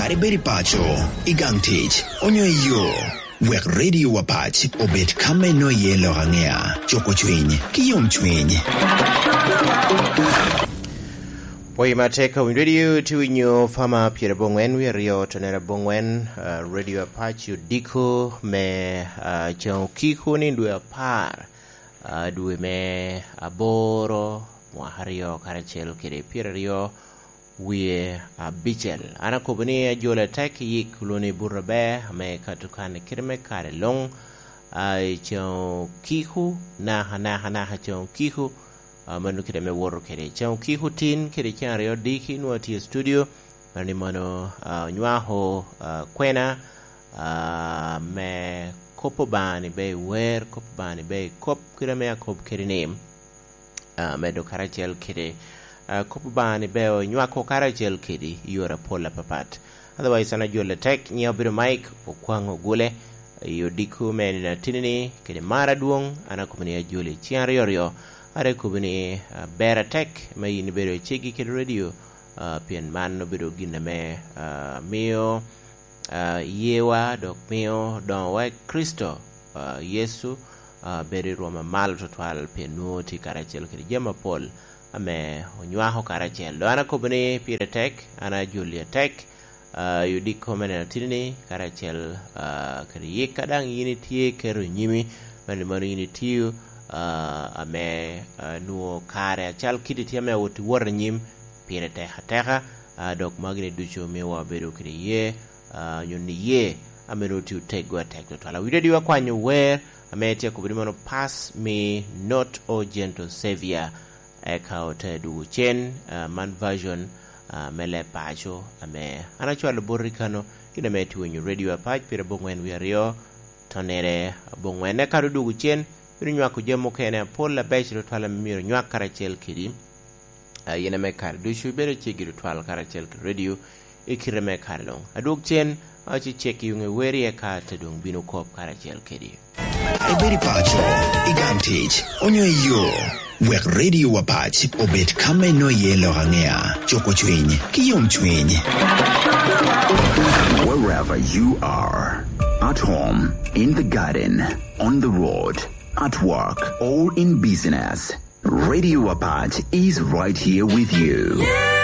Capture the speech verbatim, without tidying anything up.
Ariberi pacho, igang tich, onyo iyo. Wek radio wapach, obet kame no yelo hangea. Choko chwinyi, kiyom chwinyi. Poi mateka win radio to inyo fama Pierre Bongwen we rio tonera Bongwen uh, radio apache diko me uh, chong kiko ni ndwe apar uh, duwe me aboro mwahario karachel kire Pierre rio we abichel ana kubuni ajola tek yik loni burabe me katukane kirme kare long uh, chong kiko na hana hana ha chong kiko Uh, manu kire me woro kire chao ki hutin kire kya rio diki nuati studio mani mano uh, nywaho uh, kwena uh, me kopo bani be wer kopo bani be kop kire me kop kire name uh, me do karachel kire uh, kopo bani be nywako karachel kire yora pola papat otherwise ana jola tek nyaw biro mic okwango gule yo diku me na tinini kire mara duong ana kumani ajole chian rio rio are kubini uh, bera tech mai ni bero cheki ke radio uh, pian man no bero gina me uh, mio uh, yewa dok mio don wa Kristo uh, Yesu uh, beri roma mal total pian no ti karachel ke jema pol ame onywa ho karachel do ana kubini pira tech ana Julia tech uh, yudi komena tinini karachel uh, ke yekadang yini tie ke nyimi mani mani yini tiu Uh, ame uh, nuo kare chal kiti tiame woti war nyim pire teha teha uh, dok magine ducho mewa bedo kiri ye uh, yoni ye ame roti utegwa tekno twala widedi wa kwanyo where ame tia kubidimono pass me not o gentle savior eka ote du chen uh, man version uh, mele pacho ame anachwalo borikano kina meti wenyu radio apach pire bongwen wiario tonere bongwen eka du chen nywa ko jemo kene pol la bechro twala miro nywa karachel kidi uh, yena me kar du shu bere chegiro twala karachel radio ikire me kar long aduk chen achi cheki yunge weri e ka tedung binu kop karachel kidi Ariberi pacho, igang tich, onyo iyo. Wek radio wapach, obet kame no yelo hangea. Choko chwinyi, kiyom chwinyi. Wherever you are, at home, in the garden, on the road, at work, or in business, Radio Apache is right here with you.